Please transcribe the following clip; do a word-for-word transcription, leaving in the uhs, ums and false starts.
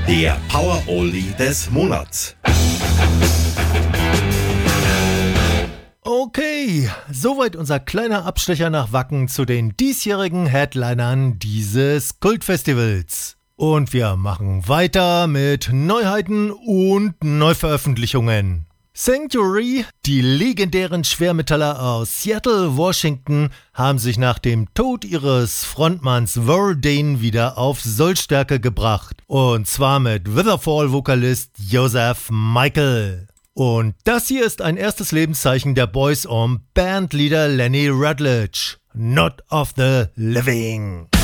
Der Power Oldie des Monats. Okay, soweit unser kleiner Abstecher nach Wacken zu den diesjährigen Headlinern dieses Kultfestivals. Und wir machen weiter mit Neuheiten und Neuveröffentlichungen. Sanctuary, die legendären Schwermetaller aus Seattle, Washington, haben sich nach dem Tod ihres Frontmanns Verdane wieder auf Sollstärke gebracht. Und zwar mit Witherfall-Vokalist Joseph Michael. Und das hier ist ein erstes Lebenszeichen der Boys um Bandleader Lenny Rutledge. Not of the Living.